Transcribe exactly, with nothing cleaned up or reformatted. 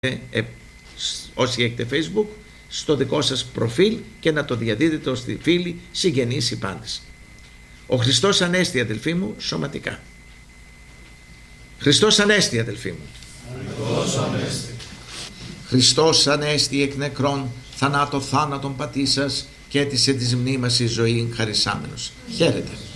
ε, όσοι έχετε Facebook, στο δικό σας προφίλ και να το διαδίδετε ως φίλοι, συγγενείς, οι πάντες. Ο Χριστός Ανέστη, αδελφοί μου, σωματικά. Χριστός Ανέστη, αδελφοί μου. Χριστός Ανέστη. Χριστός Ανέστη εκ νεκρών, θανάτω θάνατον πατήσας και έτησε της μνήμας η ζωή χαρισάμενος. Χαίρετε.